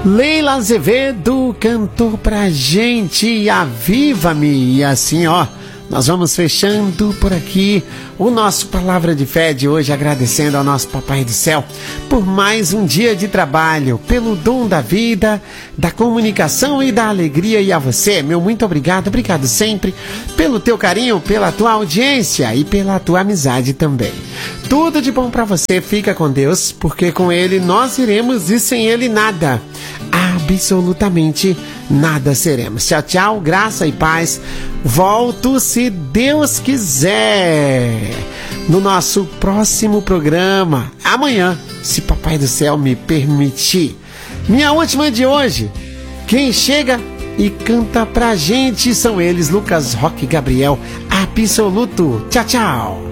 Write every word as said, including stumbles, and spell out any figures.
Leila Azevedo cantou pra gente Aviva-me. E assim, ó, nós vamos fechando por aqui o nosso Palavra de Fé de hoje, agradecendo ao nosso Papai do Céu por mais um dia de trabalho, pelo dom da vida, da comunicação e da alegria. E a você, meu muito obrigado, obrigado sempre pelo teu carinho, pela tua audiência e pela tua amizade também. Tudo de bom pra você, fica com Deus, porque com Ele nós iremos e sem Ele nada, absolutamente nada seremos. Tchau, tchau, graça e paz. Volto, se Deus quiser, no nosso próximo programa, amanhã, se Papai do Céu me permitir. Minha última de hoje, quem chega e canta pra gente são eles, Lucas Roque e Gabriel Absoluto. Tchau, tchau.